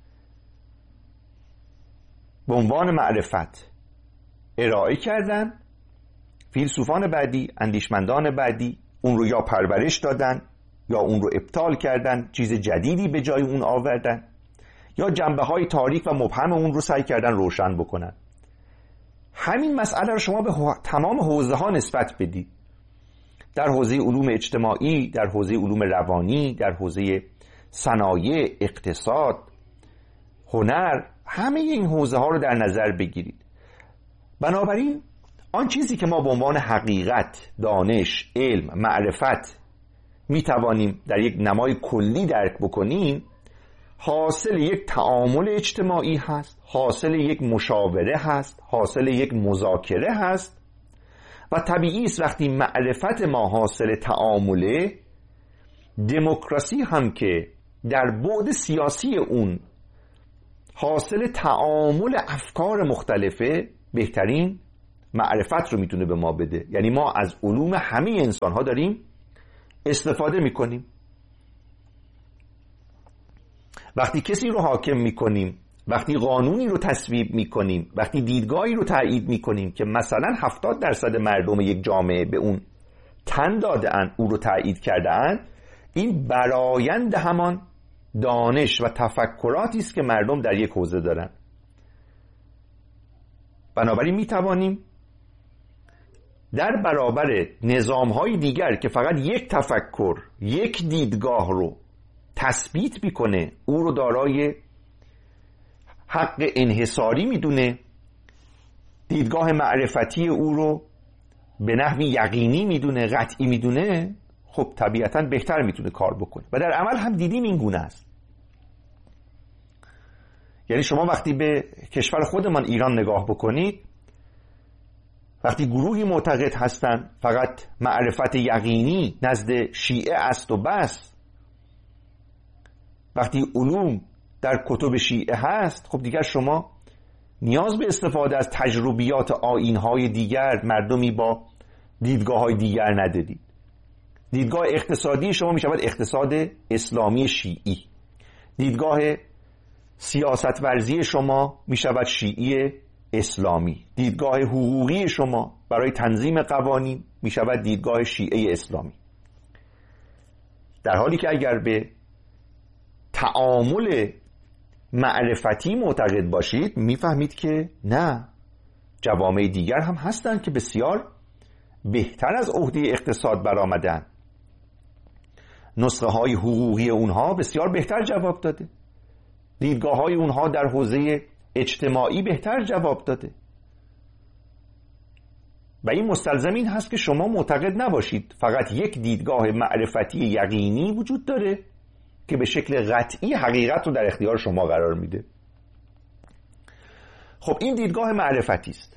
به عنوان معرفت ارائه کردن، فیلسوفان بعدی، اندیشمندان بعدی اون رو یا پرورش دادن یا اون رو ابطال کردن، چیز جدیدی به جای اون آوردن، یا جنبه‌های تاریک و مبهم اون رو سعی کردن روشن بکنن. همین مسئله رو شما به تمام حوزه‌ها نسبت بدید، در حوزه علوم اجتماعی، در حوزه علوم روانی، در حوزه صنایع، اقتصاد، هنر، همه این حوزه‌ها رو در نظر بگیرید. بنابراین آن چیزی که ما به عنوان حقیقت، دانش، علم، معرفت می توانیم در یک نمای کلی درک بکنیم، حاصل یک تعامل اجتماعی هست، حاصل یک مشاوره هست، حاصل یک مذاکره هست و طبیعی است وقتی معرفت ما حاصل تعامله، دموکراسی هم که در بعد سیاسی اون حاصل تعامل افکار مختلفه بهترین معرفت رو میتونه به ما بده. یعنی ما از علوم همه انسان ها داریم استفاده میکنیم. وقتی کسی رو حاکم میکنیم، وقتی قانونی رو تصویب میکنیم، وقتی دیدگاهی رو تایید میکنیم که مثلا هفتاد درصد مردم یک جامعه به اون تن داده‌اند، او رو تایید کرده‌اند، این برآیند همان دانش و تفکراتی است که مردم در یک حوزه دارن. بنابراین میتوانیم در برابر نظام‌های دیگر که فقط یک تفکر، یک دیدگاه رو تثبیت میکنه، او رو دارای حق انحصاری میدونه، دیدگاه معرفتی او رو به نحوی یقینی میدونه، قطعی میدونه، خب طبیعتاً بهتر میتونه کار بکنه. و در عمل هم دیدیم این گونه است. یعنی شما وقتی به کشور خودمان ایران نگاه بکنید، وقتی گروهی معتقد هستند فقط معرفت یقینی نزد شیعه است و بس، وقتی علوم در کتب شیعه هست، خب دیگر شما نیاز به استفاده از تجربیات آیین‌های دیگر، مردمی با دیدگاه‌های دیگر ندارید. دیدگاه اقتصادی شما می شود اقتصاد اسلامی شیعی، دیدگاه سیاست ورزی شما می شود شیعی اسلامی، دیدگاه حقوقی شما برای تنظیم قوانین می شود دیدگاه شیعه اسلامی. در حالی که اگر به تعامل معرفتی معتقد باشید، میفهمید که نه، جوامع دیگر هم هستند که بسیار بهتر از عهده اقتصاد برآمدن. نسخه های حقوقی اونها بسیار بهتر جواب داده، دیدگاه های اونها در حوزه اجتماعی بهتر جواب داده. و این مستلزم این هست که شما معتقد نباشید فقط یک دیدگاه معرفتی یقینی وجود داره که به شکل قطعی حقیقت رو در اختیار شما قرار میده. خب این دیدگاه معرفتی است،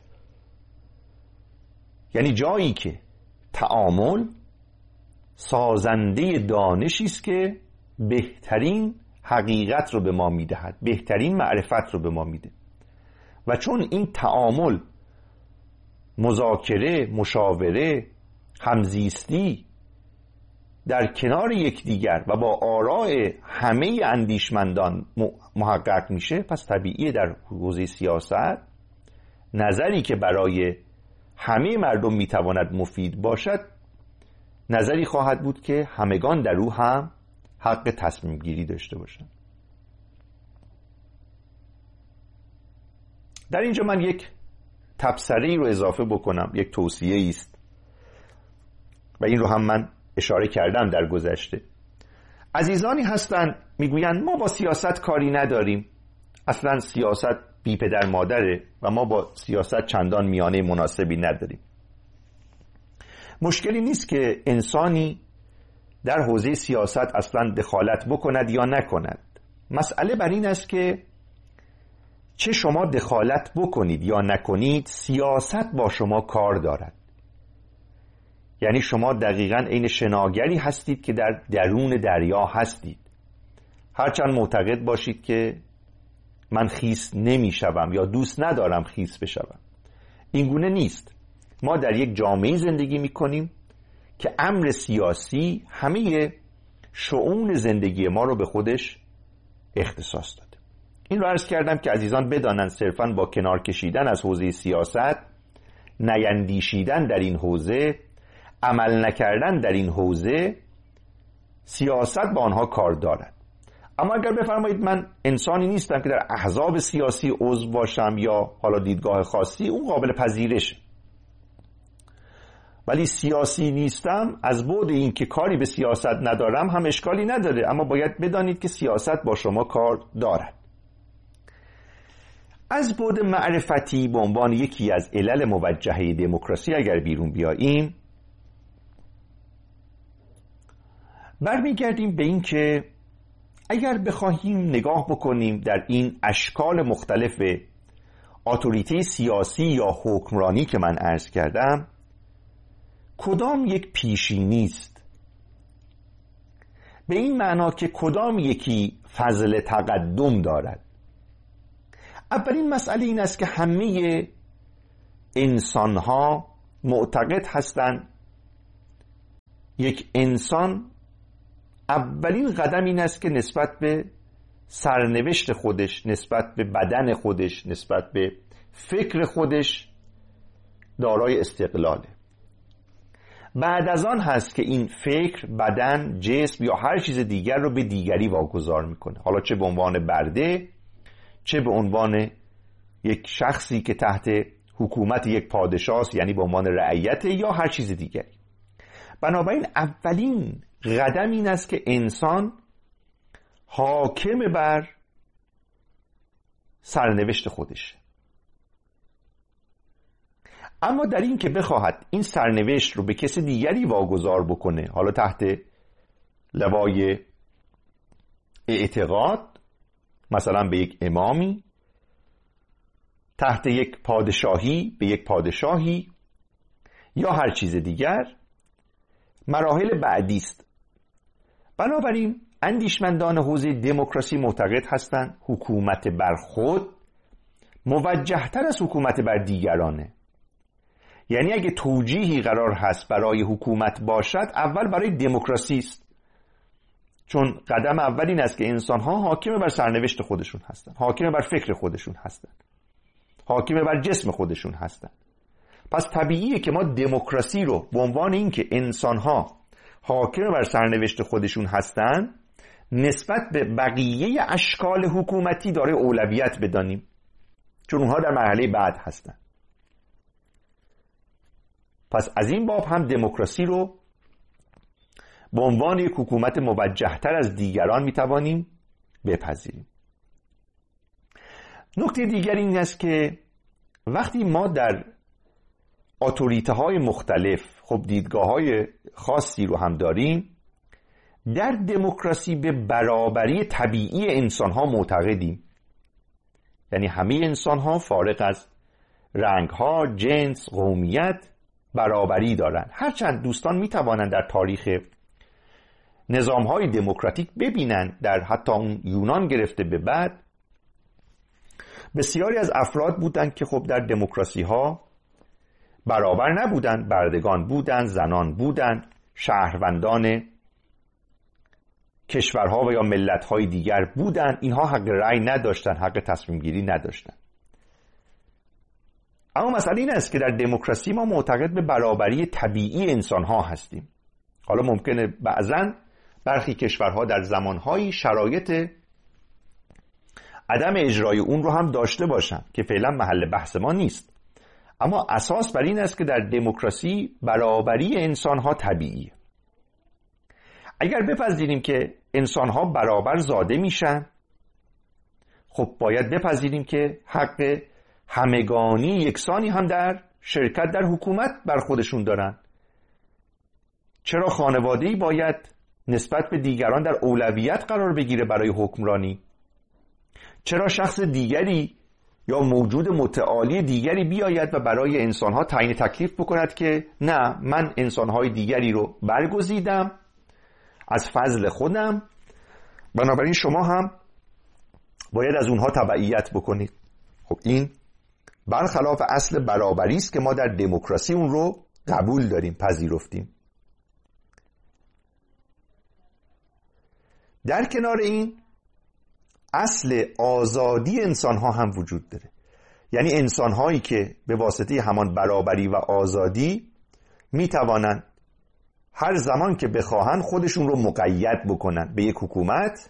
یعنی جایی که تعامل سازنده دانشی است که بهترین حقیقت رو به ما میدهد، بهترین معرفت رو به ما میده. و چون این تعامل، مذاکره، مشاوره، همزیستی در کنار یکدیگر و با آراء همه اندیشمندان محقق میشه، پس طبیعیه در حوزه سیاست نظری که برای همه مردم میتواند مفید باشد، نظری خواهد بود که همگان در او هم حق تصمیم گیری داشته باشند. در اینجا من یک تبصره‌ای رو اضافه بکنم، یک توصیه است و این رو هم من اشاره کردم در گذشته. عزیزانی هستن میگویند ما با سیاست کاری نداریم، اصلا سیاست بی پدر مادره و ما با سیاست چندان میانه مناسبی نداریم. مشکلی نیست که انسانی در حوزه سیاست اصلا دخالت بکند یا نکند. مسئله بر این است که چه شما دخالت بکنید یا نکنید، سیاست با شما کار دارد. یعنی شما دقیقاً عین شناگری هستید که در درون دریا هستید. هرچند معتقد باشید که من خیس نمیشوم یا دوست ندارم خیس بشوم، این گونه نیست. ما در یک جامعه زندگی میکنیم که امر سیاسی همه شؤون زندگی ما رو به خودش اختصاص داده. این رو عرض کردم که عزیزان بدانند صرفاً با کنار کشیدن از حوزه سیاست، نیندیشیدن در این حوزه، عمل نکردن در این حوزه، سیاست با آنها کار دارد. اما اگر بفرمایید من انسانی نیستم که در احزاب سیاسی عضو باشم یا حالا دیدگاه خاصی، اون قابل پذیرشه. ولی سیاسی نیستم، از بعد این که کاری به سیاست ندارم هم اشکالی نداره، اما باید بدانید که سیاست با شما کار دارد. از بعد معرفتی به عنوان یکی از علل موجهه دموکراسی اگر بیرون بیاییم، برمیگردیم به این که اگر بخواهیم نگاه بکنیم در این اشکال مختلف اتوریته سیاسی یا حکمرانی که من عرض کردم، کدام یک پیشینی است؟ به این معنا که کدام یکی فضل تقدم دارد. اولین مسئله این است که همه انسان ها معتقد هستند یک انسان اولین قدم این است که نسبت به سرنوشت خودش، نسبت به بدن خودش، نسبت به فکر خودش دارای استقلاله. بعد از آن هست که این فکر، بدن، جسم یا هر چیز دیگر رو به دیگری واگذار میکنه، حالا چه به عنوان برده، چه به عنوان یک شخصی که تحت حکومت یک پادشاه، یعنی به عنوان رعیت، یا هر چیز دیگری. بنابراین اولین قدم این است که انسان حاکم بر سرنوشت خودشه. اما در این که بخواهد این سرنوشت رو به کسی دیگری واگذار بکنه، حالا تحت لوای اعتقاد، مثلا به یک امامی، تحت یک پادشاهی به یک پادشاهی، یا هر چیز دیگر، مراحل بعدی است. بنابراین اندیشمندان حوزه دموکراسی معتقد هستند حکومت بر خود موجه‌تر از حکومت بر دیگرانه. یعنی اگه توجیهی قرار هست برای حکومت باشد، اول برای دموکراسی است، چون قدم اول این است که انسان‌ها حاکم بر سرنوشت خودشون هستند، حاکم بر فکر خودشون هستند، حاکم بر جسم خودشون هستند. پس طبیعیه که ما دموکراسی رو به عنوان این که انسان‌ها حاکم بر سرنوشت خودشون هستند نسبت به بقیه اشکال حکومتی داره اولویت بدانیم، چون اونها در مرحله بعد هستند. پس از این باب هم دموکراسی رو به عنوان یک حکومت موجه‌تر از دیگران میتوانیم بپذیریم. نکته دیگر این است که وقتی ما در اتوریته های مختلف خب دیدگاه های خاصی رو هم داریم، در دموکراسی به برابری طبیعی انسان ها معتقدیم. یعنی همه انسان ها فارغ از رنگ ها، جنس، قومیت برابری دارند. هرچند دوستان می توانند در تاریخ نظام های دموکراتیک ببینند، در حتی اون یونان گرفته به بعد بسیاری از افراد بودند که خب در دموکراسی ها برابر نبودند، بردگان بودند، زنان بودند، شهروندان کشورها و یا ملت‌های دیگر بودند، اینها حق رأی نداشتند، حق تصمیم گیری نداشتند. اما مسئله این است که در دموکراسی ما معتقد به برابری طبیعی انسان‌ها هستیم. حالا ممکنه بعضاً برخی کشورها در زمان‌های شرایط عدم اجرای اون رو هم داشته باشند که فعلا محل بحث ما نیست، اما اساس بر این است که در دموکراسی برابری انسان‌ها طبیعیه. اگر بپذیریم که انسان‌ها برابر زاده میشن، خب باید بپذیریم که حق همگانی یکسانی هم در شرکت در حکومت بر خودشون دارن. چرا خانواده‌ای باید نسبت به دیگران در اولویت قرار بگیره برای حکمرانی؟ چرا شخص دیگری یا موجود متعالی دیگری بیاید و برای انسانها تعیین تکلیف بکند که نه، من انسانهای دیگری رو برگزیدم از فضل خودم، بنابراین شما هم باید از اونها تبعیت بکنید. خب این برخلاف اصل برابری است که ما در دموکراسی اون رو قبول داریم، پذیرفتیم. در کنار این اصل آزادی انسان‌ها هم وجود داره. یعنی انسان‌هایی که به واسطه همان برابری و آزادی می‌توانند هر زمان که بخواهند خودشون رو مقید بکنن به یک حکومت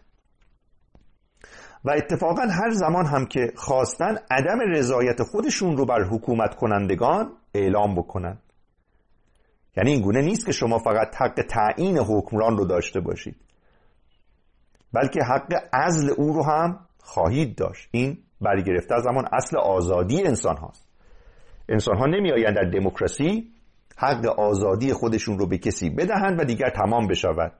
و اتفاقا هر زمان هم که خواستن عدم رضایت خودشون رو بر حکومت کنندگان اعلام بکنن. یعنی این گونه نیست که شما فقط حق تعیین حکمران رو داشته باشید، بلکه حق عزل او رو هم خواهید داشت. این برگرفته از زمان اصل آزادی انسان هاست. انسان ها نمی آیند در دموکراسی حق آزادی خودشون رو به کسی بدهند و دیگر تمام بشود،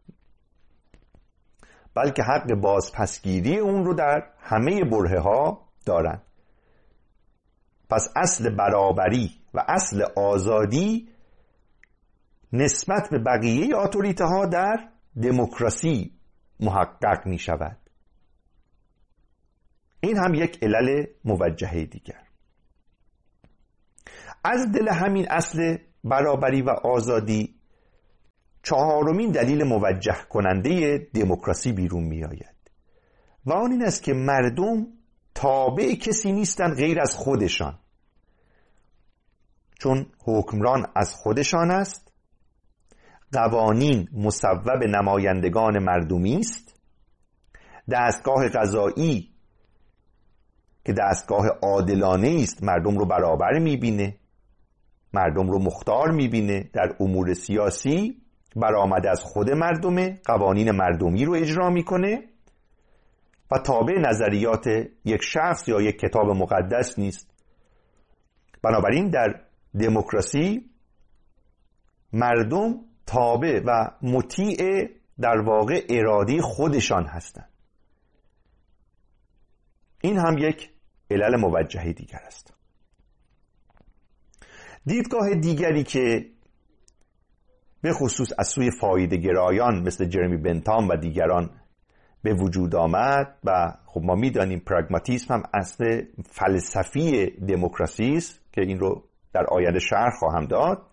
بلکه حق بازپسگیری اون رو در همه برهه ها دارند. پس اصل برابری و اصل آزادی نسبت به بقیه اتوریته ها در دموکراسی محقق می شود. این هم یک علل موجهه دیگر. از دل همین اصل برابری و آزادی چهارمین دلیل موجه کننده دموکراسی بیرون می آید و آن این است که مردم تابع کسی نیستند غیر از خودشان، چون حکمران از خودشان است، قوانین مصوب نمایندگان مردمی است، دستگاه قضایی که دستگاه عادلانه است مردم رو برابر میبینه، مردم رو مختار میبینه، در امور سیاسی برآمده از خود مردمه، قوانین مردمی رو اجرا میکنه و تابع نظریات یک شخص یا یک کتاب مقدس نیست. بنابراین در دموکراسی مردم تابع و مطیع در واقع اراده خودشان هستند. این هم یک علل موجهه دیگر است. دیدگاه دیگری که به خصوص از سوی فایده گرایان مثل جرمی بنتام و دیگران به وجود آمد و خب ما میدانیم پراگماتیسم هم اصل فلسفی دموکراسی است که این رو در آینده شرح خواهم داد.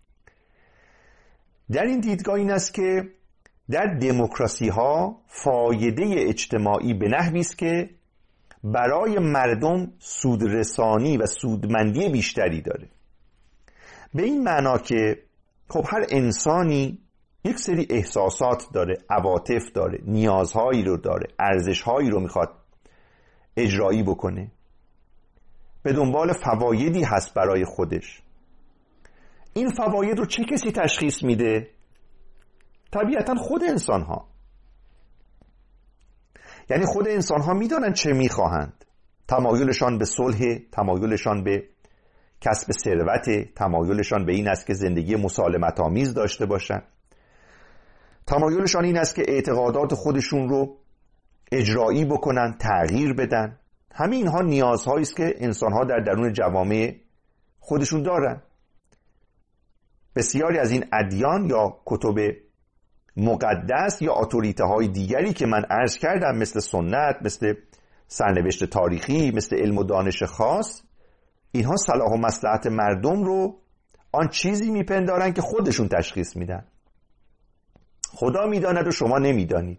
در این دیدگاه این است که در دموکراسی ها فایده اجتماعی به نحوی است که برای مردم سودرسانی و سودمندی بیشتری داره. به این معنا که خب هر انسانی یک سری احساسات داره، عواطف داره، نیازهایی رو داره، ارزشهایی رو میخواد اجرایی بکنه، به دنبال فوایدی هست برای خودش. این فواید رو چه کسی تشخیص میده؟ طبیعتا خود انسان ها. یعنی خود انسان ها میدانن چه میخواهند. تمایلشان به صلح، تمایلشان به کسب ثروت، تمایلشان به این است که زندگی مسالمت آمیز داشته باشند، تمایلشان این است که اعتقادات خودشون رو اجرایی بکنن، تغییر بدن. همه اینها نیازهایی است که انسان‌ها در درون جوامع خودشون دارن. بسیاری از این ادیان یا کتب مقدس یا اتوریته های دیگری که من عرض کردم مثل سنت، مثل سرنوشت تاریخی، مثل علم و دانش خاص، اینها صلاح و مصلحت مردم رو آن چیزی میپندارن که خودشون تشخیص میدن. خدا میداند و شما نمیدانید.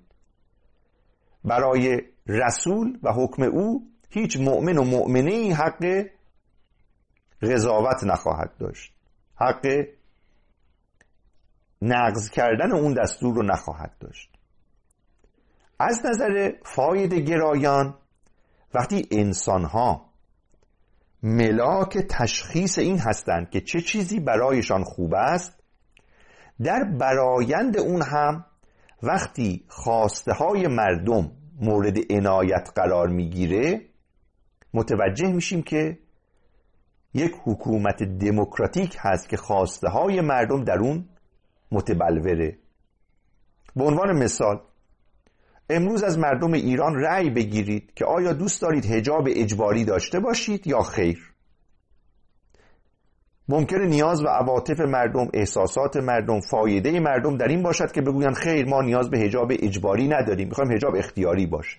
برای رسول و حکم او هیچ مؤمن و مؤمنه‌ای حق قضاوت نخواهد داشت، حق نقض کردن اون دستور رو نخواهد داشت. از نظر فایده گرایان وقتی انسان‌ها ملاک تشخیص این هستند که چه چیزی برایشان خوب است، در برایند اون هم وقتی خواسته های مردم مورد عنایت قرار میگیره متوجه میشیم که یک حکومت دموکراتیک هست که خواسته های مردم در اون متبلوره. به عنوان مثال امروز از مردم ایران رأی بگیرید که آیا دوست دارید حجاب اجباری داشته باشید یا خیر. ممکنه نیاز و عواطف مردم، احساسات مردم، فایده مردم در این باشد که بگویند خیر ما نیاز به حجاب اجباری نداریم، میخوایم حجاب اختیاری باشه.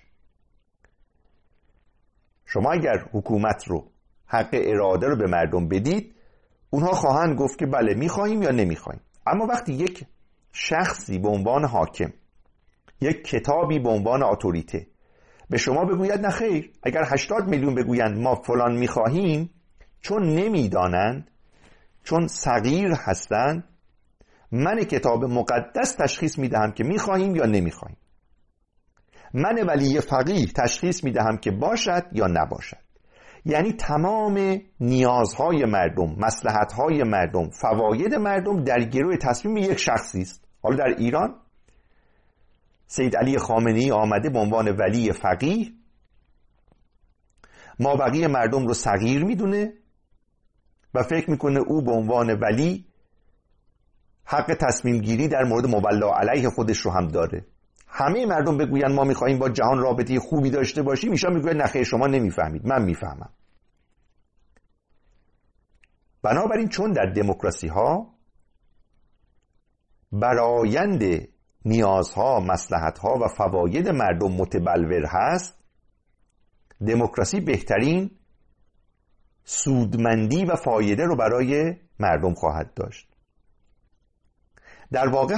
شما اگر حکومت رو حق اراده رو به مردم بدید اونها خواهند گفت که بله میخوایم یا نمیخوایم. اما وقتی یک شخصی به عنوان حاکم، یک کتابی به عنوان اتوریته به شما بگوید نه خیر، اگر هشتاد میلیون بگویند ما فلان میخواهیم، چون نمیدانند، چون صغیر هستند، من کتاب مقدس تشخیص میدهم که میخواهیم یا نمیخواهیم. من ولی فقیه تشخیص میدهم که باشد یا نباشد. یعنی تمام نیازهای مردم، مصلحتهای مردم، فواید مردم در گروه تصمیم یک شخصی است. حالا در ایران سید علی خامنه‌ای آمده به عنوان ولی فقیه، ما بقیه مردم رو صغیر میدونه و فکر میکنه او به عنوان ولی حق تصمیم گیری در مورد مولا علیه خودش رو هم داره. همه مردم بگوین ما میخواییم با جهان رابطه خوبی داشته باشیم، ایشان میگوید نه خیر شما نمیفهمید، من میفهمم. بنابراین چون در دموکراسی ها برآیند نیازها، مصلحتها و فواید مردم متبلور هست دموکراسی بهترین سودمندی و فایده رو برای مردم خواهد داشت. در واقع